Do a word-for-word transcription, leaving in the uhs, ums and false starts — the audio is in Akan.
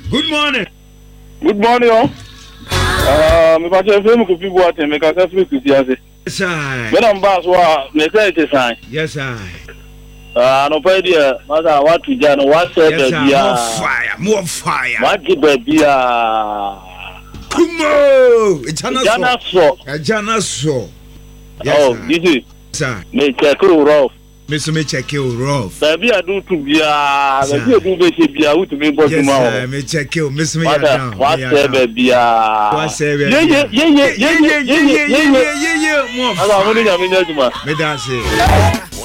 Good morning. Good morning, oh. Uh, me pacha fe mu kupi bo ate me ka ka fi kusi ase. Yes I. Me na mba so a me say it sign. Yes I. Ah no pa dia, masa what to ja no what say Yes be sir. More fire, more fire. What give be ah. Kumo. Ejana so. Jana so. Ejana so. Yes Oh, sir. this is Sir. me check rough. Me so me check you rough. Baby I do to bia, baby I do be se bia who to me boss Yes ma. sir. Me check you. Me so me ya down. What say be ah. What say be? Yeah yeah yeah yeah yeah yeah yeah yeah yeah. More Ala mo ni nya me nya juma. Me dance.